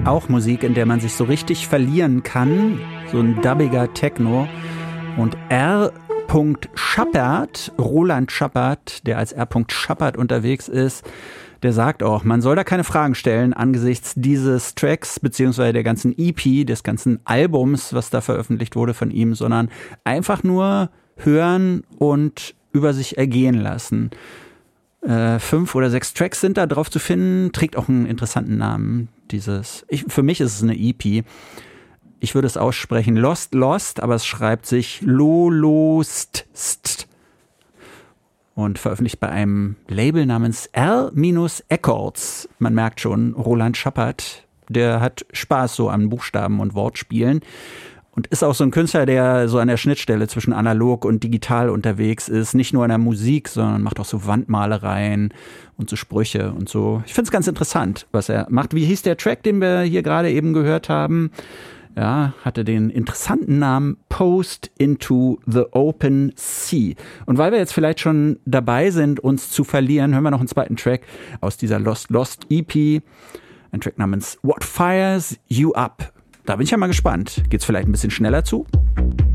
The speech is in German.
Auch Musik, in der man sich so richtig verlieren kann. So ein dubbiger Techno. Und R. Schappert, Roland Schappert, der als R. Schappert unterwegs ist, der sagt auch, man soll da keine Fragen stellen angesichts dieses Tracks beziehungsweise der ganzen EP, des ganzen Albums, was da veröffentlicht wurde von ihm, sondern einfach nur hören und über sich ergehen lassen. 5 oder 6 Tracks sind da drauf zu finden, trägt auch einen interessanten Namen. Für mich ist es eine EP. Ich würde es aussprechen Lost, aber es schreibt sich Lolost. Und veröffentlicht bei einem Label namens R-Accords. Man merkt schon, Roland Schappert, der hat Spaß so an Buchstaben und Wortspielen. Und ist auch so ein Künstler, der so an der Schnittstelle zwischen analog und digital unterwegs ist. Nicht nur in der Musik, sondern macht auch so Wandmalereien und so Sprüche und so. Ich finde es ganz interessant, was er macht. Wie hieß der Track, den wir hier gerade eben gehört haben? Ja, hatte den interessanten Namen Post into the Open Sea. Und weil wir jetzt vielleicht schon dabei sind, uns zu verlieren, hören wir noch einen zweiten Track aus dieser Lost EP. Ein Track namens What Fires You Up. Da bin ich ja mal gespannt. Geht's vielleicht ein bisschen schneller zu?